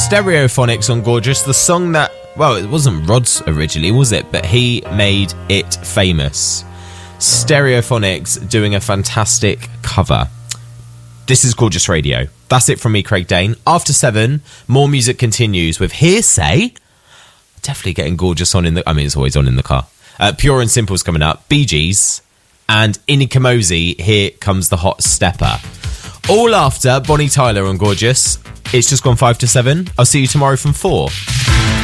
Stereophonics on Gorgeous, the song that, well, it wasn't Rod's originally, was it? But he made it famous. Stereophonics doing a fantastic cover. This is Gorgeous Radio. That's it from me, Craig Dane. After 7, more music continues with Hearsay. Definitely getting Gorgeous on in the... I mean, it's always on in the car. Pure and Simple's coming up. Bee Gees. And Inikamosi, Here Comes the Hot Stepper. All after Bonnie Tyler on Gorgeous. It's just gone 5 to 7. I'll see you tomorrow from 4.